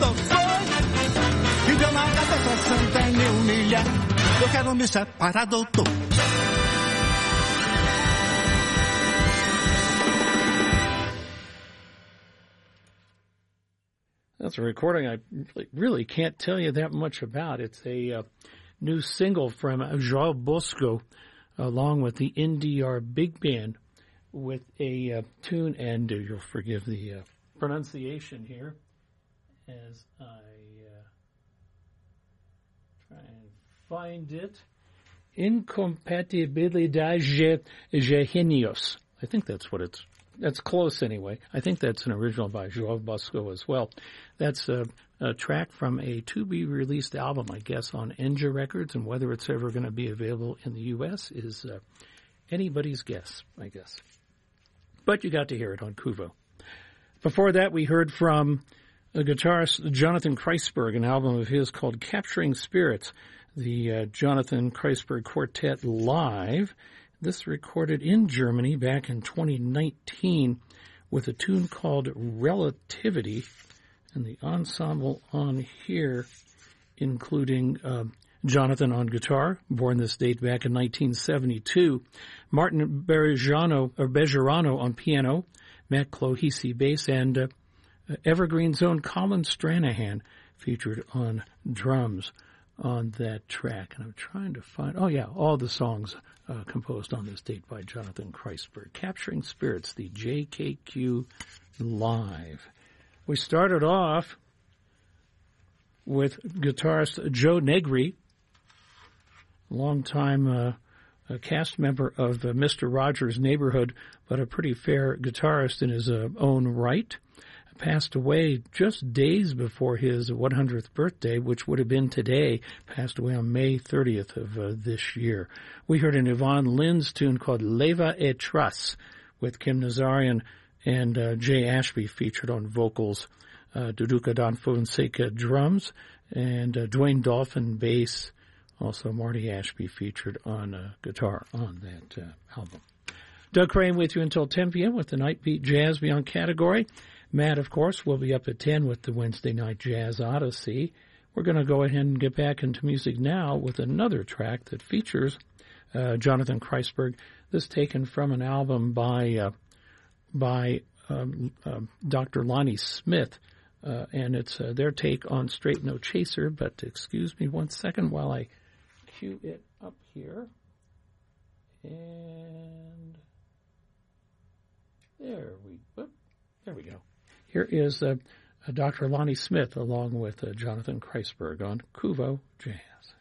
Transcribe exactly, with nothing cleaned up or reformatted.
doutor. Viveu na cabeça santa e me humilhar. Eu quero me separar, doutor. That's a recording I really, really can't tell you that much about. It's a uh, new single from João Bosco, along with the N D R Big Band, with a uh, tune, and uh, you'll forgive the uh, pronunciation here, as I uh, try and find it. Incompatibilidade de Genios. I think that's what it's. That's close anyway. I think that's an original by João Bosco as well. That's a, a track from a to-be-released album, I guess, on Enja Records, and whether it's ever going to be available in the U S is uh, anybody's guess, I guess. But you got to hear it on Kuvo. Before that, we heard from the guitarist Jonathan Kreisberg, an album of his called Capturing Spirits, the uh, Jonathan Kreisberg Quartet Live. This recorded in Germany back in twenty nineteen with a tune called Relativity, and the ensemble on here including uh, Jonathan on guitar, born this date back in nineteen seventy-two, Martin Bejarano, or Bejarano on piano, Matt Clohisi bass, and uh, Evergreen's own Colin Stranahan featured on drums on that track. And I'm trying to find, oh yeah, all the songs uh, composed on this date by Jonathan Kreisberg. Capturing Spirits, the J K Q Live. We started off with guitarist Joe Negri, longtime uh, a cast member of uh, Mister Rogers' Neighborhood, but a pretty fair guitarist in his uh, own right. Passed away just days before his one hundredth birthday, which would have been today. Passed away on May thirtieth of uh, this year. We heard an Yvonne Lynn's tune called Leva et Truss with Kim Nazarian and uh, Jay Ashby featured on vocals, uh, Duduka Don Fonseca drums, and uh, Dwayne Dolphin bass. Also Marty Ashby featured on uh, guitar on that uh, album. Doug Crane with you until ten p.m. with the Night Beat Jazz Beyond category. Matt, of course, will be up at ten with the Wednesday Night Jazz Odyssey. We're going to go ahead and get back into music now with another track that features uh, Jonathan Kreisberg. This taken from an album by uh, by um, uh, Doctor Lonnie Smith, uh, and it's uh, their take on Straight No Chaser. But excuse me one second while I cue it up here. And there we whoop, there we go. Here is uh, uh, Doctor Lonnie Smith along with uh, Jonathan Kreisberg on Kuvo Jazz.